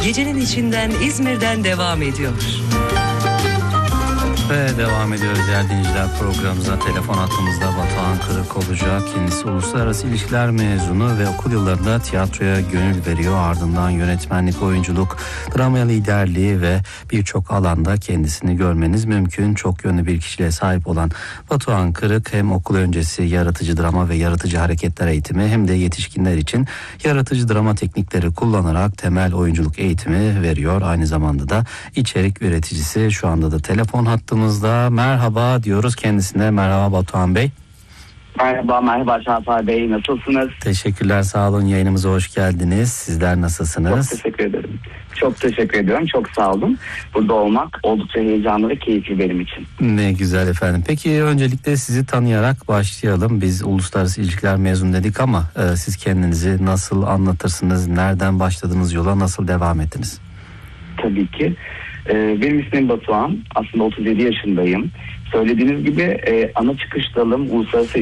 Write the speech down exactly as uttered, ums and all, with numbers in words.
gecenin içinden İzmir'den devam ediyor. Ve devam ediyoruz değerli dinleyiciler programımıza. Telefon hattımızda Batuhan Kırık olacak. Kendisi uluslararası ilişkiler mezunu ve okul yıllarında tiyatroya gönül veriyor. Ardından yönetmenlik, oyunculuk, drama liderliği ve birçok alanda kendisini görmeniz mümkün. Çok yönlü bir kişiliğe sahip olan Batuhan Kırık hem okul öncesi yaratıcı drama ve yaratıcı hareketler eğitimi hem de yetişkinler için yaratıcı drama teknikleri kullanarak temel oyunculuk eğitimi veriyor. Aynı zamanda da içerik üreticisi. Şu anda da telefon hattı merhaba diyoruz kendisine. Merhaba Batuhan Bey. Merhaba, merhaba Şafar Bey. Nasılsınız? Teşekkürler, sağ olun. Yayınımıza hoş geldiniz. Sizler nasılsınız? Çok teşekkür ederim. Çok teşekkür ediyorum. Çok sağ olun. Burada olmak oldukça heyecanlı ve keyifli benim için. Ne güzel efendim. Peki öncelikle sizi tanıyarak başlayalım. Biz uluslararası ilişkiler mezun dedik ama e, siz kendinizi nasıl anlatırsınız? Nereden başladınız yola? Nasıl devam ettiniz? Tabii ki. Benim ismim Batuhan. Aslında otuz yedi yaşındayım. Söylediğiniz gibi ana çıkış dalım uluslararası